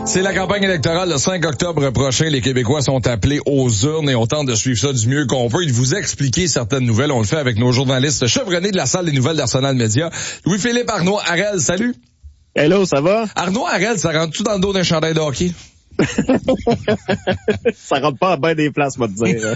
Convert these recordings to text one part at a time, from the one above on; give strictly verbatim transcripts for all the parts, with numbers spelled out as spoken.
C'est la campagne électorale le cinq octobre prochain. Les Québécois sont appelés aux urnes et on tente de suivre ça du mieux qu'on peut et de vous expliquer certaines nouvelles. On le fait avec nos journalistes chevronnés de la salle des nouvelles d'Arsenal Média. Louis-Philippe Arnaud Harel, salut. Hello, ça va? Arnaud Harel, ça rentre-tu dans le dos d'un chandail de hockey? Ça rentre pas à bien des places, moi, te dire.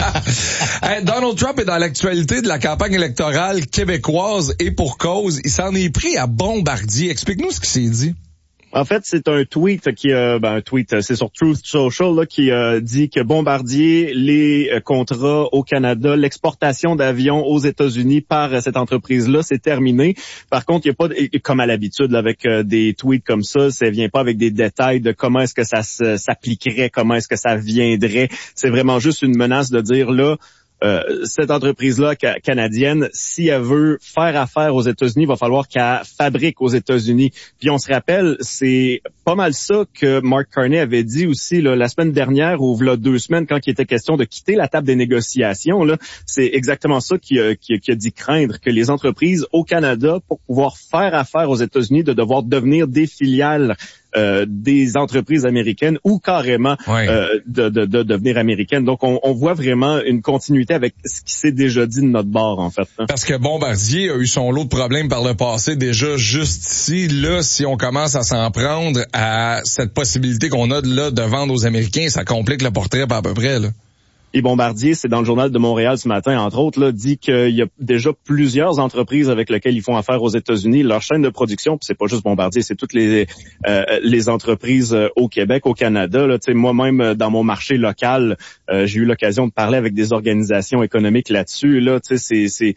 Hey, Donald Trump est dans l'actualité de la campagne électorale québécoise et pour cause. Il s'en est pris à Bombardier. Explique-nous ce qu'il s'est dit. En fait, c'est un tweet qui, euh, ben, un tweet, c'est sur Truth Social, là, qui euh, dit que Bombardier, les euh, contrats au Canada, l'exportation d'avions aux États-Unis par euh, cette entreprise-là, c'est terminé. Par contre, il n'y a pas, de, comme à l'habitude, là, avec euh, des tweets comme ça, ça vient pas avec des détails de comment est-ce que ça se, s'appliquerait, comment est-ce que ça viendrait. C'est vraiment juste une menace de dire là. Euh, cette entreprise-là ca- canadienne, si elle veut faire affaire aux États-Unis, il va falloir qu'elle fabrique aux États-Unis. Puis on se rappelle, c'est pas mal ça que Mark Carney avait dit aussi là, la semaine dernière ou là deux semaines quand il était question de quitter la table des négociations. Là, c'est exactement ça qu'il a, qu'il a, qu'il a dit craindre, que les entreprises au Canada, pour pouvoir faire affaire aux États-Unis, de devoir devenir des filiales Euh, des entreprises américaines ou carrément ouais. euh, de, de, de devenir américaines. Donc, on, on voit vraiment une continuité avec ce qui s'est déjà dit de notre bord, en fait. Hein. Parce que Bombardier a eu son lot de problèmes par le passé déjà juste ici. Là, si on commence à s'en prendre à cette possibilité qu'on a de, là, de vendre aux Américains, ça complique le portrait pas à peu près, là. Et Bombardier, c'est dans le Journal de Montréal ce matin, entre autres, là, dit qu'il y a déjà plusieurs entreprises avec lesquelles ils font affaire aux États-Unis. Leur chaîne de production, puis c'est pas juste Bombardier, c'est toutes les euh, les entreprises euh, au Québec, au Canada. Là, moi-même, dans mon marché local, euh, j'ai eu l'occasion de parler avec des organisations économiques là-dessus. Là, c'est, c'est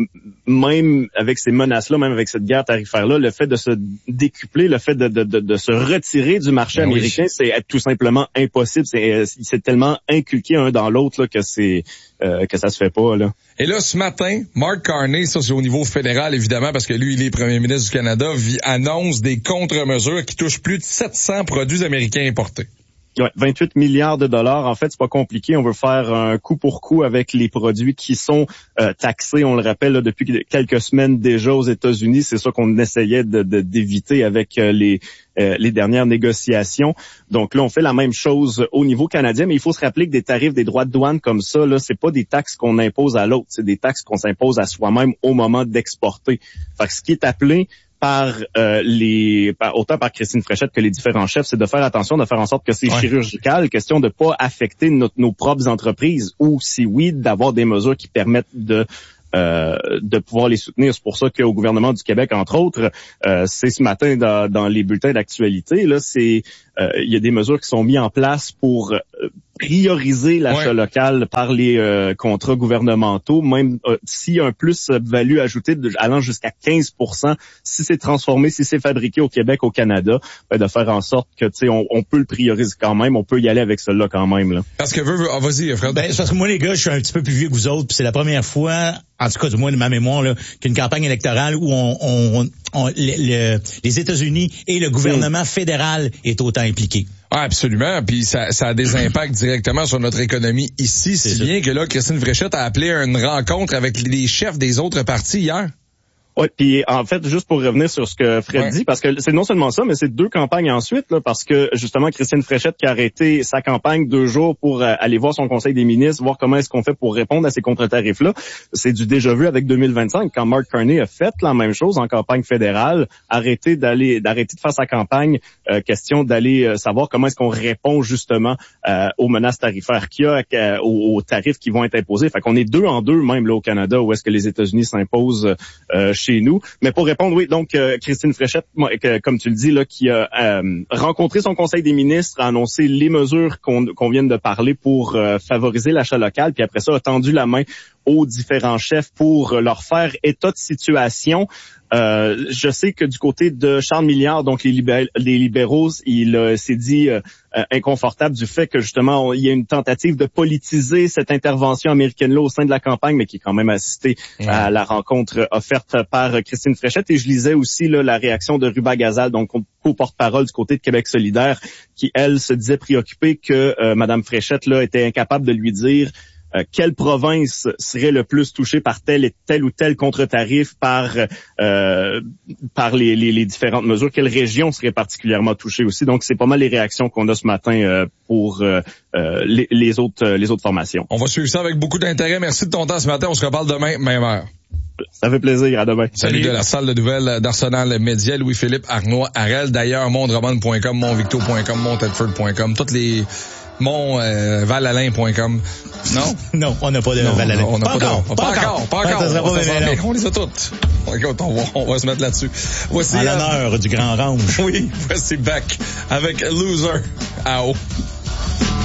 même avec ces menaces-là, même avec cette guerre tarifaire-là, le fait de se décupler, le fait de, de, de, de se retirer du marché ben américain, oui. c'est tout simplement impossible. C'est, c'est tellement inculqué un dans l'autre. Là, que c'est euh, que ça se fait pas là. Et là ce matin, Mark Carney, ça c'est au niveau fédéral évidemment parce que lui il est premier ministre du Canada, vit, annonce des contre-mesures qui touchent plus de sept cents produits américains importés. Ouais, vingt-huit milliards de dollars. En fait, c'est pas compliqué. On veut faire un coup pour coup avec les produits qui sont euh, taxés. On le rappelle là, depuis quelques semaines déjà aux États-Unis. C'est ça qu'on essayait de, de, d'éviter avec euh, les euh, les dernières négociations. Donc là, on fait la même chose au niveau canadien. Mais il faut se rappeler que des tarifs, des droits de douane comme ça, là, c'est pas des taxes qu'on impose à l'autre. C'est des taxes qu'on s'impose à soi-même au moment d'exporter. Fait que ce qui est appelé par euh, les par, autant par Christine Fréchette que les différents chefs, c'est de faire attention, de faire en sorte que c'est ouais. chirurgical, question de pas affecter notre, nos propres entreprises ou si oui, d'avoir des mesures qui permettent de Euh, de pouvoir les soutenir. C'est pour ça qu'au gouvernement du Québec, entre autres, euh, c'est ce matin dans, dans les bulletins d'actualité, là, c'est euh, il y a des mesures qui sont mises en place pour euh, prioriser l'achat ouais. local par les euh, contrats gouvernementaux, même euh, s'il y a un plus-value ajouté de, allant jusqu'à quinze pour cent si c'est transformé, si c'est fabriqué au Québec, au Canada, ben, de faire en sorte que, tu sais, on, on peut le prioriser quand même, on peut y aller avec cela quand même, là. Parce que veux, veux ah, vas-y, Fred. Ben, c'est parce que moi, les gars, je suis un petit peu plus vieux que vous autres, puis c'est la première fois, en tout cas du moins de ma mémoire, là, qu'une campagne électorale où on, on, on le, le, les États-Unis et le gouvernement mmh. fédéral est autant impliqué. Ah, absolument. Puis ça, ça a des impacts directement sur notre économie ici, si bien que là, Christine Fréchette a appelé à une rencontre avec les chefs des autres partis hier. Oui, puis en fait, juste pour revenir sur ce que Fred ouais. dit, parce que c'est non seulement ça, mais c'est deux campagnes ensuite, là, parce que justement, Christine Fréchette qui a arrêté sa campagne deux jours pour euh, aller voir son conseil des ministres, voir comment est-ce qu'on fait pour répondre à ces contre-tarifs-là. C'est du déjà vu avec deux mille vingt-cinq, quand Mark Carney a fait la même chose en campagne fédérale, arrêter d'aller, d'arrêter de faire sa campagne, euh, question d'aller euh, savoir comment est-ce qu'on répond justement euh, aux menaces tarifaires qu'il y a, euh, aux, aux tarifs qui vont être imposés. Fait qu'on est deux en deux, même là au Canada, où est-ce que les États-Unis s'imposent euh, chez nous. Mais pour répondre, oui, donc euh, Christine Fréchette, moi, que, comme tu le dis, là, qui a euh, rencontré son conseil des ministres, a annoncé les mesures qu'on, qu'on vient de parler pour euh, favoriser l'achat local, puis après ça a tendu la main aux différents chefs pour leur faire état de situation. Euh, je sais que du côté de Charles Milliard, donc les, libé- les libéraux, il euh, s'est dit euh, euh, inconfortable du fait que justement on, il y a une tentative de politiser cette intervention américaine-là au sein de la campagne, mais qui est quand même assistée ouais. à la rencontre offerte par Christine Fréchette. Et je lisais aussi là, la réaction de Ruba Gazal, donc co-porte-parole du côté de Québec solidaire, qui elle se disait préoccupée que euh, Madame Fréchette là était incapable de lui dire euh, quelle province serait le plus touchée par tel et tel ou tel contre-tarif, par euh, par les, les, les différentes mesures, quelle région serait particulièrement touchée aussi. Donc, c'est pas mal les réactions qu'on a ce matin euh, pour euh, euh, les, les autres euh, les autres formations. On va suivre ça avec beaucoup d'intérêt. Merci de ton temps ce matin. On se reparle demain, même heure. Ça fait plaisir. À demain. Salut, Salut. De la salle de nouvelles d'Arsenal Média, Louis-Philippe Arnois Harel. D'ailleurs, mondroman point com, montvicto point com, montedford point com, toutes les mon euh, valalin point com. Non? Non, on n'a pas de Valalin. On n'a pas, pas, encore, de, pas, pas encore. encore. Pas encore. Pas encore. On, on les a toutes. Écoute, on va, on va se mettre là-dessus. Voici à l'honneur euh, du Grand Range. Oui, voici Beck avec Loser. Ao.